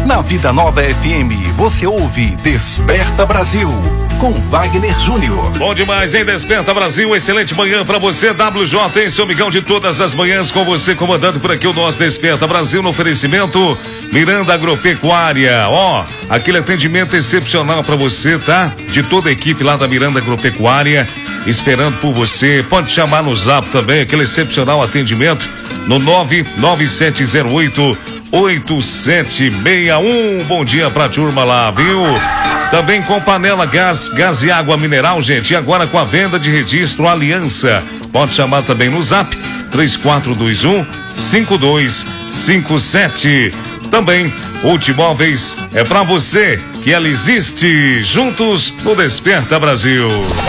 Na Vida Nova FM, você ouve Desperta Brasil, com Wagner Júnior. Bom demais, hein? Desperta Brasil, excelente manhã pra você, WJ, hein? Seu amigão de todas as manhãs, com você, comandando por aqui o nosso Desperta Brasil, no oferecimento Miranda Agropecuária. Ó, aquele atendimento excepcional pra você, tá? De toda a equipe lá da Miranda Agropecuária, esperando por você. Pode chamar no Zap também, aquele excepcional atendimento no 99708-8761. Bom dia pra turma lá, viu? Também com Panela Gás e água mineral, gente. E agora com a venda de registro Aliança. Pode chamar também no Zap 3421-5257. Também Multimóveis é pra você que ela existe. Juntos no Desperta Brasil.